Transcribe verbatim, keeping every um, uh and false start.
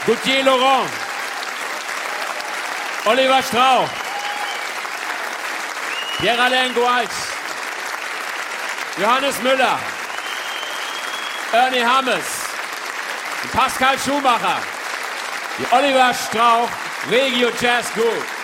Gauthier Laurent, Oliver Strauch, Pierre-Alain Goalz, Johannes Müller, Ernie Hammes, Pascal Schumacher, die Oliver Strauch Regio Jazz Group.